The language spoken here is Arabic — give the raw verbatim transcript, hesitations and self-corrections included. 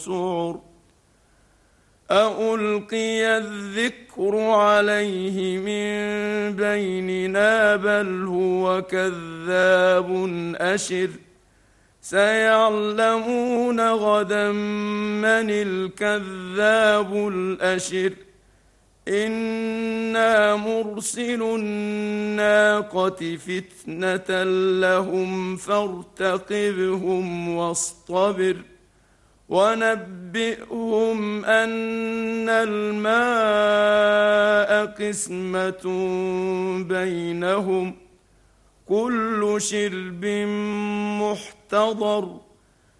سعر أألقي الذكر عليه من بيننا بل هو كذاب أشر سيعلمون غدا من الكذاب الأشر إنا مرسل الناقة فتنة لهم فارتقبهم واصطبر ونبئهم أن الماء قسمة بينهم كل شرب محتضر